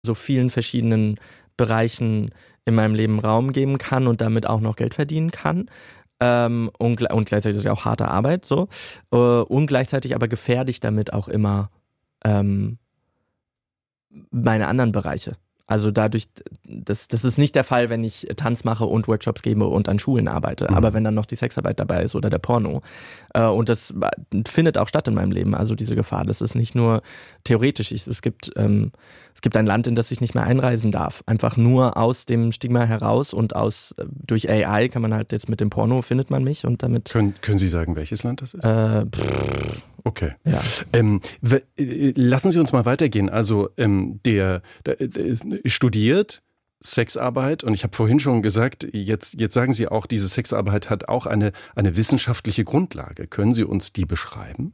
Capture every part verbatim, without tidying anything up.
so vielen verschiedenen Bereichen in meinem Leben Raum geben kann und damit auch noch Geld verdienen kann. Ähm, und, und gleichzeitig ist es ja auch harte Arbeit so. Äh, und gleichzeitig aber gefährde ich damit auch immer ähm, meine anderen Bereiche. Also dadurch, das, das ist nicht der Fall, wenn ich Tanz mache und Workshops gebe und an Schulen arbeite. Mhm. Aber wenn dann noch die Sexarbeit dabei ist oder der Porno. Äh, und das findet auch statt in meinem Leben, also diese Gefahr. Das ist nicht nur theoretisch. Ich, es gibt, ähm, es gibt ein Land, in das ich nicht mehr einreisen darf. Einfach nur aus dem Stigma heraus und aus durch A I kann man halt jetzt mit dem Porno findet man mich und damit. Können, können Sie sagen, welches Land das ist? Äh, pff, Okay. Ja. Ähm, w- lassen Sie uns mal weitergehen. Also ähm, der, der, der studiert Sexarbeit und ich habe vorhin schon gesagt, jetzt, jetzt sagen Sie auch, diese Sexarbeit hat auch eine, eine wissenschaftliche Grundlage. Können Sie uns die beschreiben?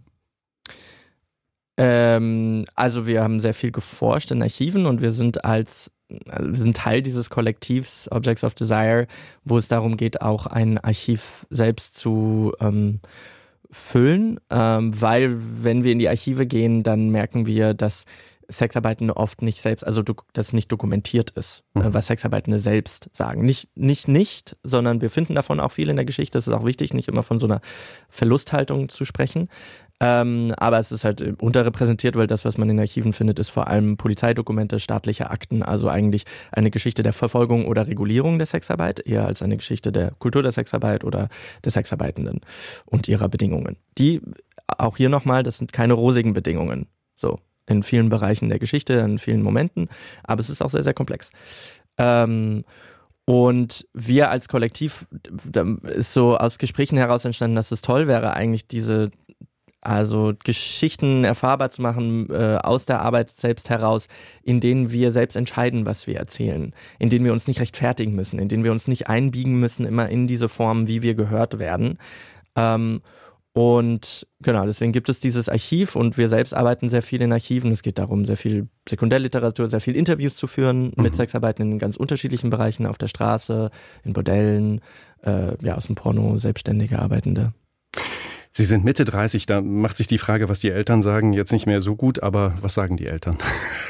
Ähm, also wir haben sehr viel geforscht in Archiven und wir sind als wir sind Teil dieses Kollektivs Objects of Desire, wo es darum geht, auch ein Archiv selbst zu ähm, füllen, ähm, weil wenn wir in die Archive gehen, dann merken wir, dass Sexarbeitende oft nicht selbst, also das nicht dokumentiert ist, mhm. äh, was Sexarbeitende selbst sagen. Nicht, nicht, nicht, sondern wir finden davon auch viel in der Geschichte. Es ist auch wichtig, nicht immer von so einer Verlusthaltung zu sprechen. Ähm, aber es ist halt unterrepräsentiert, weil das, was man in Archiven findet, ist vor allem Polizeidokumente, staatliche Akten, also eigentlich eine Geschichte der Verfolgung oder Regulierung der Sexarbeit, eher als eine Geschichte der Kultur der Sexarbeit oder der Sexarbeitenden und ihrer Bedingungen. Die, auch hier nochmal, das sind keine rosigen Bedingungen, so in vielen Bereichen der Geschichte, in vielen Momenten, aber es ist auch sehr, sehr komplex. Ähm, Und wir als Kollektiv, da ist so aus Gesprächen heraus entstanden, dass es toll wäre, eigentlich diese Also Geschichten erfahrbar zu machen äh, aus der Arbeit selbst heraus, in denen wir selbst entscheiden, was wir erzählen, in denen wir uns nicht rechtfertigen müssen, in denen wir uns nicht einbiegen müssen, immer in diese Form, wie wir gehört werden. Ähm, und genau, deswegen gibt es dieses Archiv und wir selbst arbeiten sehr viel in Archiven. Es geht darum, sehr viel Sekundärliteratur, sehr viel Interviews zu führen mhm. mit Sexarbeitenden in ganz unterschiedlichen Bereichen, auf der Straße, in Bordellen, äh, ja, aus dem Porno, selbstständige Arbeitende. Sie sind Mitte dreißig, da macht sich die Frage, was die Eltern sagen, jetzt nicht mehr so gut, aber was sagen die Eltern?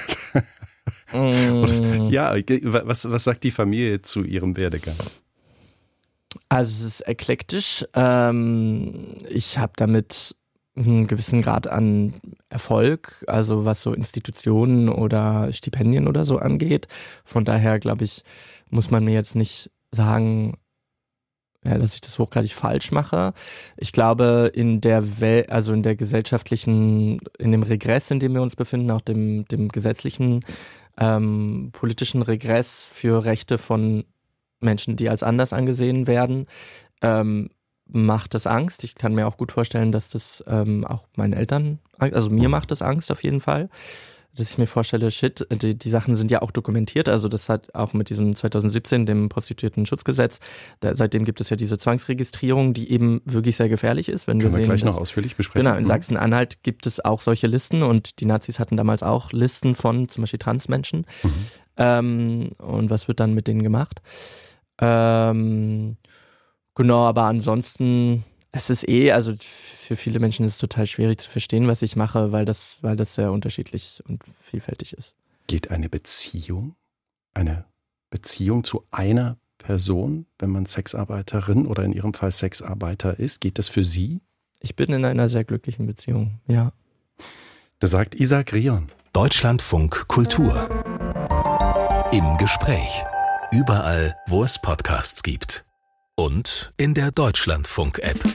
mm. Oder, ja, was, was sagt die Familie zu ihrem Werdegang? Also es ist eklektisch. Ähm, ich habe damit einen gewissen Grad an Erfolg, also was so Institutionen oder Stipendien oder so angeht. Von daher, glaube ich, muss man mir jetzt nicht sagen, ja, dass ich das hochgradig falsch mache. Ich glaube, in der Welt, also in der gesellschaftlichen, in dem Regress, in dem wir uns befinden, auch dem, dem gesetzlichen, ähm, politischen Regress für Rechte von Menschen, die als anders angesehen werden, ähm, macht das Angst. Ich kann mir auch gut vorstellen, dass das ähm, auch meinen Eltern, also mir macht das Angst auf jeden Fall. Dass ich mir vorstelle, shit, die, die Sachen sind ja auch dokumentiert, also das hat auch mit diesem zwanzig siebzehn, dem Prostituierten-Schutzgesetz, da, seitdem gibt es ja diese Zwangsregistrierung, die eben wirklich sehr gefährlich ist. Wenn Können wir, wir sehen, gleich dass, noch ausführlich besprechen. Genau, in Sachsen-Anhalt gibt es auch solche Listen und die Nazis hatten damals auch Listen von zum Beispiel Transmenschen. Mhm. Ähm, und was wird dann mit denen gemacht? Ähm, genau, aber ansonsten, es ist eh, also für viele Menschen ist es total schwierig zu verstehen, was ich mache, weil das, weil das sehr unterschiedlich und vielfältig ist. Geht eine Beziehung, eine Beziehung zu einer Person, wenn man Sexarbeiterin oder in Ihrem Fall Sexarbeiter ist, geht das für Sie? Ich bin in einer sehr glücklichen Beziehung, ja. Das sagt Isaac Rion. Deutschlandfunk Kultur. Im Gespräch. Überall, wo es Podcasts gibt. Und in der Deutschlandfunk-App.